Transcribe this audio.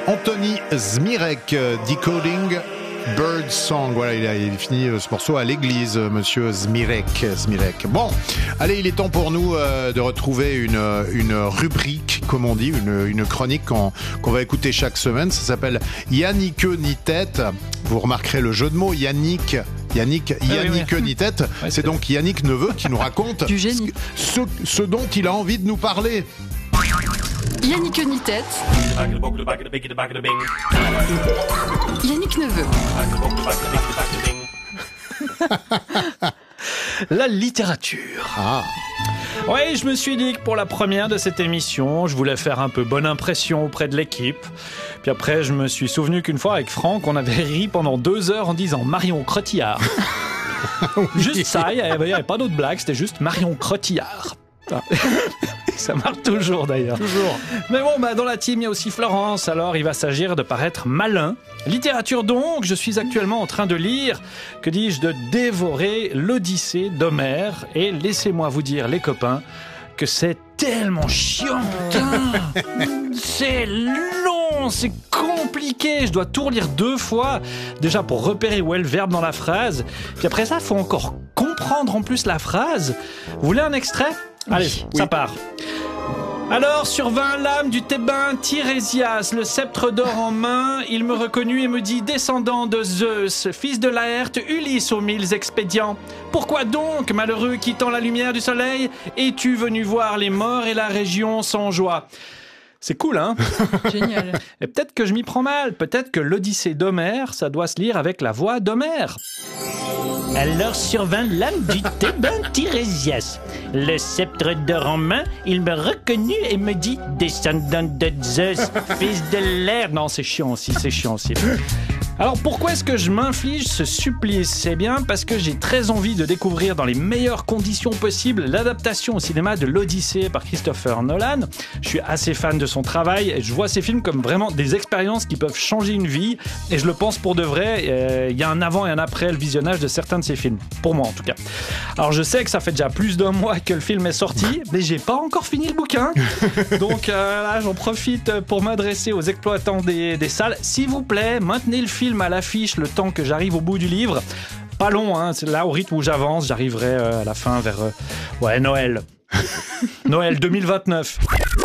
Anthony Zmirek, Decoding Bird Song. Voilà, il finit ce morceau à l'église, monsieur Zmirek. Bon, allez, il est temps pour nous de retrouver une rubrique, comme on dit, une chronique qu'on va écouter chaque semaine. Ça s'appelle Yannick ni tête. Vous remarquerez le jeu de mots, Yannick ni tête. Ouais, c'est donc Yannick Neveu qui nous raconte Du génie. ce dont il a envie de nous parler. Yannick ni tête. Yannick Neveu. La littérature. Ah, Oui, je me suis dit que pour la première de cette émission, je voulais faire un peu bonne impression auprès de l'équipe. Puis après, je me suis souvenu qu'une fois avec Franck, on avait ri pendant 2 heures en disant Marion Cotillard. Juste ça, il n'y avait pas d'autre blague, c'était juste Marion Cotillard. Ça marche toujours d'ailleurs. toujours. Mais bon, dans la team, il y a aussi Florence, alors il va s'agir de paraître malin. Littérature donc, je suis actuellement en train de lire, que dis-je, de dévorer l'Odyssée d'Homère. Et laissez-moi vous dire, les copains, que c'est tellement chiant, putain. C'est long, c'est compliqué. Je dois tout relire 2 fois, déjà pour repérer où est le verbe dans la phrase. Puis après ça, il faut encore comprendre en plus la phrase. Vous voulez un extrait ? Allez, ça part. Alors survint l'âme du Thébain Tirésias, le sceptre d'or en main. Il me reconnut et me dit, descendant de Zeus, fils de Laërte, Ulysse aux 1000 expédients. Pourquoi donc, malheureux, quittant la lumière du soleil, es-tu venu voir les morts et la région sans joie ? C'est cool, hein ? Génial. Et peut-être que je m'y prends mal. Peut-être que l'Odyssée d'Homère, ça doit se lire avec la voix d'Homère. Alors survint l'âme du Thébain Tirésias. Le sceptre d'or en main, il me reconnut et me dit « Descendant de Zeus, fils de l'air ». Non, c'est chiant aussi. Alors pourquoi est-ce que je m'inflige ce supplice ? Eh bien parce que j'ai très envie de découvrir dans les meilleures conditions possibles l'adaptation au cinéma de l'Odyssée par Christopher Nolan. Je suis assez fan de son travail et je vois ces films comme vraiment des expériences qui peuvent changer une vie, et je le pense pour de vrai. Il y a un avant et un après le visionnage de certains de ces films, pour moi en tout cas. Alors je sais que ça fait déjà plus d'1 mois que le film est sorti, mais j'ai pas encore fini le bouquin. Donc là j'en profite pour m'adresser aux exploitants des salles. S'il vous plaît, maintenez le film à l'affiche le temps que j'arrive au bout du livre. Pas long, hein, c'est là au rythme où j'avance, j'arriverai à la fin vers Noël. Noël 2029.